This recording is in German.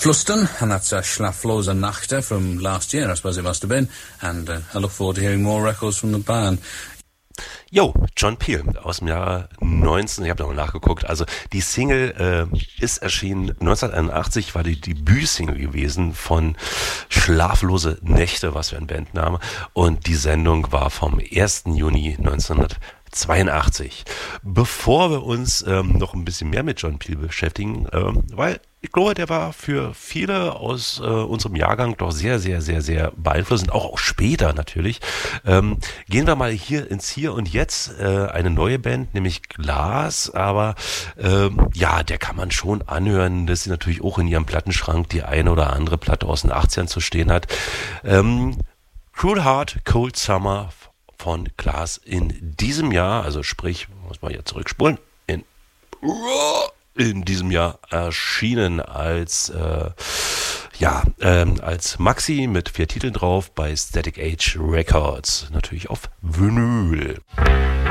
Fluston, and that's Schlaflose Nachte from last year, I suppose it must have been, and I look forward to hearing more records from the band. Jo, John Peel aus dem Jahr 19, ich habe nochmal nachgeguckt, also die Single ist erschienen 1981, war die Debütsingle gewesen von Schlaflose Nächte, was für ein Bandname, und die Sendung war vom 1. Juni 1982. Bevor wir uns noch ein bisschen mehr mit John Peel beschäftigen, weil ich glaube, der war für viele aus unserem Jahrgang doch sehr, sehr, sehr, sehr beeinflussend, auch später natürlich. Gehen wir mal hier ins Hier und Jetzt, eine neue Band, nämlich Glass, aber ja, der kann man schon anhören, dass sie natürlich auch in ihrem Plattenschrank die eine oder andere Platte aus den 80ern zu stehen hat. Cruel Heart, Cold Summer von Glass in diesem Jahr, also sprich, muss man hier zurückspulen, in diesem Jahr erschienen als als Maxi mit 4 Titeln drauf bei Static Age Records, natürlich auf Vinyl.